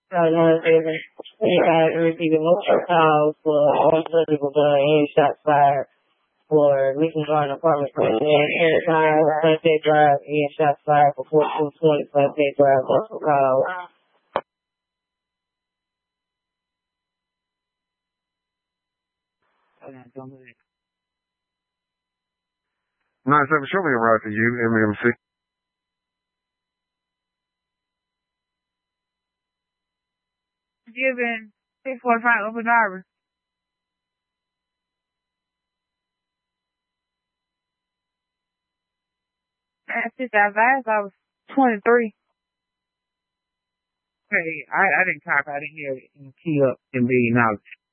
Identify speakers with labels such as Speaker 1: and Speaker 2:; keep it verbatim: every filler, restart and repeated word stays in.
Speaker 1: Another thing, he had received multiple calls for unphysical gun and shots fired for Lincoln Garden Apartment and Eric Hines, Sunset Drive, and shots fired for fourteen twenty Sunset Drive, multiple calls.
Speaker 2: nine seven, show me a ride to you, M M C.
Speaker 3: Given six forty-five Open Harbor. At six advised, I was twenty-three.
Speaker 4: Hey, I, I didn't cop. I didn't hear it. Key up and be knowledge.